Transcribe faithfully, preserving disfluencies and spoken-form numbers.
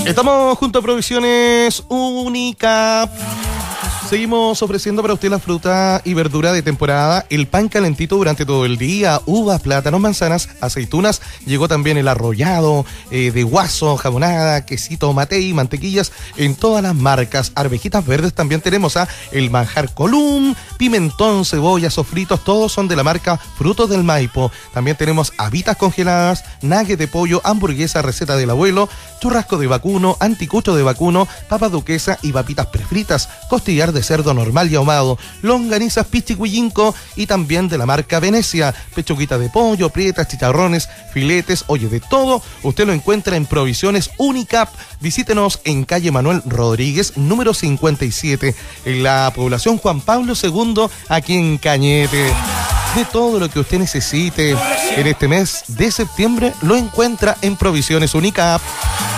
Estamos junto a Provisiones Única. Seguimos ofreciendo para usted la fruta y verdura de temporada, el pan calentito durante todo el día, uvas, plátanos, manzanas, aceitunas. Llegó también el arrollado eh, de guaso, jamonada, quesito, matey, mantequillas en todas las marcas. Arvejitas verdes también tenemos, ¿ah? El manjar column, pimentón, cebolla, sofritos, todos son de la marca Frutos del Maipo. También tenemos habitas congeladas, nugget de pollo, hamburguesa, receta del abuelo, churrasco de vacuno, anticucho de vacuno, papa duquesa y papitas prefritas, costillar de cerdo normal y ahumado, longanizas pichicuillinco y también de la marca Venecia, pechuguita de pollo, prietas, chicharrones, filetes, oye, de todo, usted lo encuentra en Provisiones Unicap. Visítenos en calle Manuel Rodríguez, número cincuenta y siete, en la población Juan Pablo segundo, aquí en Cañete. De todo lo que usted necesite en este mes de septiembre lo encuentra en Provisiones Unicap.